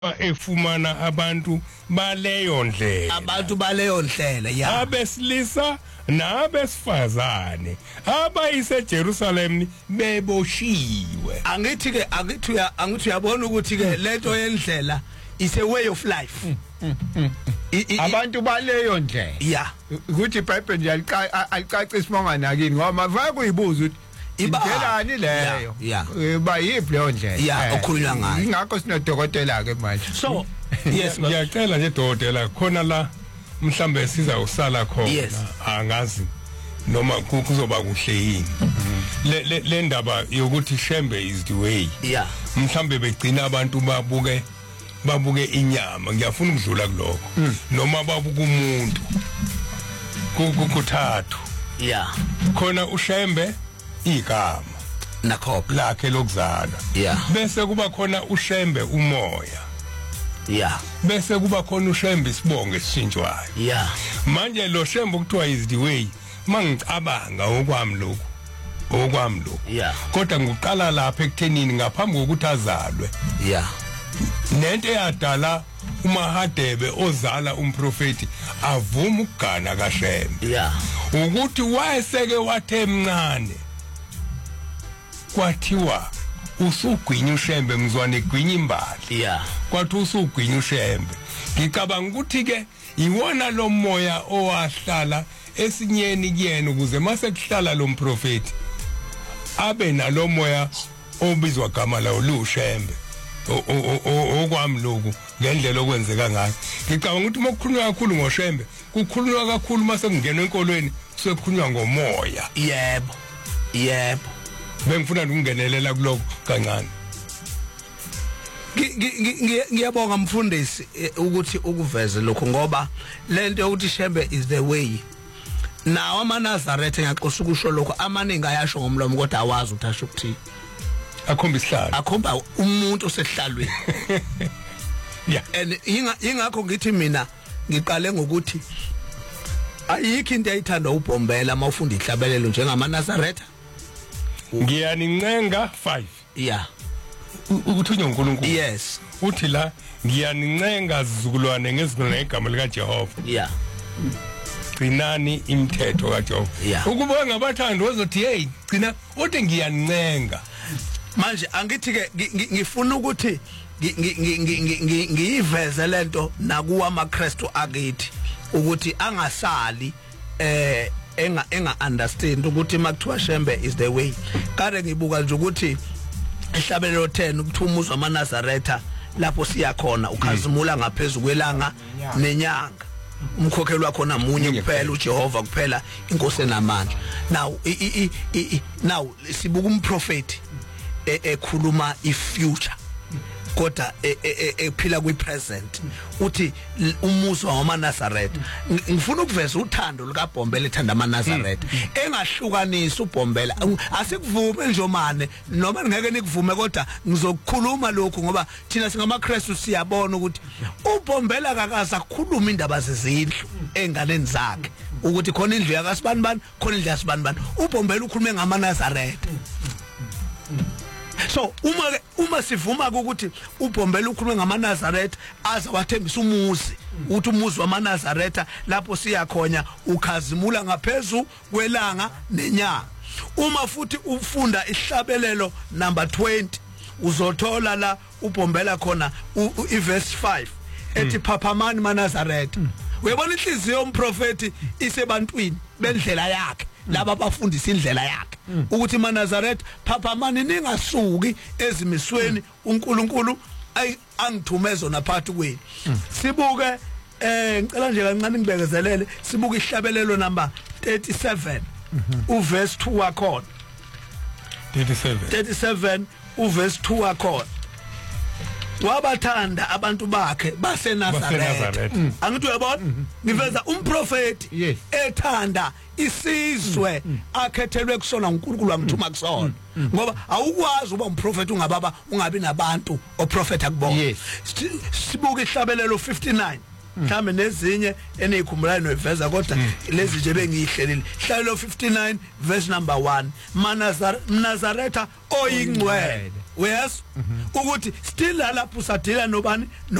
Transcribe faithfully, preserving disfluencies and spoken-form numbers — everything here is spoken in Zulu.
efumana abantu baleyo ndlela abantu baleyo ndlela ya abesilisa nabesifazane abayise Jerusalem beboshiwe. Angithi ke angithi uya angithi uyabona ukuthi ke lento yendlela is a way of life. Abantu baleyo ndlela ya ukuthi iBhayibheli nje alicaca isimanga nakini ngoba vaya kuyibuza ukuthi indlelani leyo bayiphi leyo ndlela ya okhulunywa ngayo. Ingakho sinodokotela ke manje. So yes ngiyacela nje dokotela khona la mhlambe siza usala khona angazi noma kuzoba kuhle yini le le ndaba yokuthi Shembe is the way yeah mhlambe begcina abantu babuke babuke inyama ngiyafuna ukudlula kuloko noma babuka umuntu kukuthathu yeah khona uShembe igama nakho lakhe lokuzala yeah bese kuba khona uShembe umoya yeah bese kuba khona uShembe isibongo esishintshwayo yeah manje lo Shembe kuthiwa is the way mangicabanga okwami lokho okwami lokho yeah kodwa ngiqala lapha ekuthenini ngaphambi kokuthi azalwe yeah nento eyadala uMahadebe ozala umprofeti avuma ukugana kaShembe yeah ukuthi wayeseke wathe emncane kwathiwa usugwinya uShembe mzwane egwinya imbali yeah kwathi usugwinya uShembe ngicabanga ukuthi ke iwona lo moya owahlala esinyeni kuyena ukuze mase kuhlala lo mprofeti abe nalo moya obizwa gama lawo luShembe okwami lokhu ngendlela okwenzeka ngayo ngicabanga ukuthi mokukhulunywa kakhulu ngoShembe kukhulunywa kakhulu mase kungena enkolweni sekukhulunywa ngomoya. Yebo yebo bengifuna ukungenelela kuloko kancane. Ngiyabonga mfundisi ukuthi ukuveze lokho ngoba lento yokuthi Shembe is the way nawo amaNazaretha ngiyaqosa ukusho lokho amaningi ayasho ngomlomo kodwa awazi ukuthi asho ukuthini akhomba isihlalo akhomba umuntu osehlalweni yeah and ingakho ngithi mina ngiqale ngokuthi ayikho into ayithandwa uBhombela mawufunda ihlabelelo njengamaNazaretha ngiyanincenga five yeah ukuthunywa uNkulunkulu yes uthi la ngiyanincenga zizukulwane ngezikhona igama lika Jehova yeah gcinani imithetho kaJehova ukuba ngabathandi wazothi hey gcina uthi ngiyanincenga manje angithi ke ngifuna ukuthi ngiyiveze lento nakuwa amaKristu akithi ukuthi angasali eh enga enga understand ukuthi makuthiwa Shembe is the way kade ngibuka nje ukuthi ihlabelelo ten ukuthi umuzwa amaNazaretha lapho siya khona ukhazimula ngaphezulu kwelanga nenyanga umkhokheli wakho namunye kuphela uJehova kuphela inkosi enamandla. Now now sibuka umprofeti ekhuluma ifuture kodwa ephila kwipresent uthi umuzwa wamaNazaretha ngifuna ukuveza uthando likaBhombela ethanda amaNazaretha engahlukanisa uBhombela asikuvume nje omane noma ngeke nikuvume kodwa ngizokukhuluma lokho ngoba thina singamaKristu siyabona ukuthi uBhombela kakaza kukhuluma indaba zezindlu enganeni zakhe ukuthi khona indlu yakasibani bani khona indlu yasibani bani uBhombela ukhulume ngamaNazaretha. So uma uma sivuma ukuthi uBhombela ukhulume ngamaNazaretha aza wathembisa umuzi uthi umuzi wamaNazaretha lapho siya khona ukhazimula ngaphezulu kwelanga nenyanga. Uma futhi ufunda ihlabelelo number twenty uzothola la uBhombela khona iverse five ethi phaphamani maNazaretha uyabona inhliziyo yomprofeti isebantwini bendlela yakhe laba bafundisa indlela yakhe ukuthi maNazaretha phaphamani ningasuki ezimisweni uNkulunkulu angithumeze naphakathi kwenu. Sibuke eh ngicela nje kancane ngibekezelele sibuke ihlabelelo number thirty-seven uverse two wakhona thirty-seven thirty-seven uverse two wakhona wabathanda abantu bakhe baseNazaretha. Angithi uyabona ngiveza umprofeti ethanda isizwe akhethelwe kusona uNkulunkulu wamthuma kusona ngoba awukwazi uba umprofeti ungababa ungabi nabantu oprofeta kubona. Sibuke ihlabelelo fifty-nine mhlambe nezinye eneyikhumbulayo noveza kodwa lezi nje bengiyihlelile ihlabelelo fifty-nine verse number one maNazaretha oyingcwele yes ukuthi still lapho usadila nobani